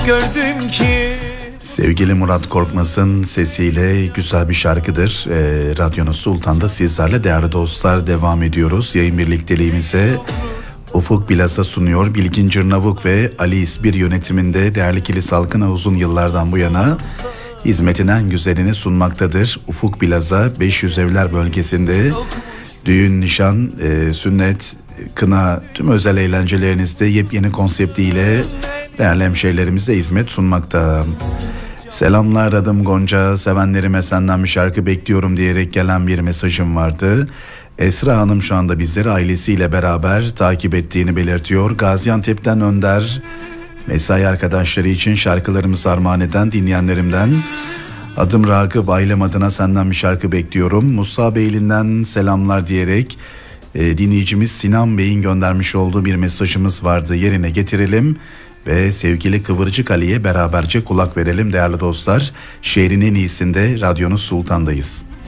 gördüm ki. Sevgili Murat Korkmaz'ın sesiyle güzel bir şarkıdır. Radyonuz Sultan'da sizlerle değerli dostlar devam ediyoruz. Yayın birlikteliğimize Ufuk Bilaz'a sunuyor. Bilgin Cırnavuk ve Ali İsbir yönetiminde değerli Kilis halkına uzun yıllardan bu yana hizmetin en güzelini sunmaktadır. Ufuk Bilaz'a 500 evler bölgesinde düğün, nişan, sünnet, kına, tüm özel eğlencelerinizde yepyeni konseptiyle değerli hemşehrilerimize hizmet sunmakta. Selamlar, adım Gonca, sevenlerime senden bir şarkı bekliyorum diyerek gelen bir mesajım vardı. Esra Hanım şu anda bizleri ailesiyle beraber takip ettiğini belirtiyor. Gaziantep'ten Önder, mesai arkadaşları için şarkılarımızı armağan eden dinleyenlerimden. Adım Ragıp, ailem adına senden bir şarkı bekliyorum. Musa Beyli'nden selamlar diyerek dinleyicimiz Sinan Bey'in göndermiş olduğu bir mesajımız vardı. Yerine getirelim ve sevgili Kıvırcık Ali'ye beraberce kulak verelim değerli dostlar. Şehrin en iyisinde Radyonuz Sultan'dayız.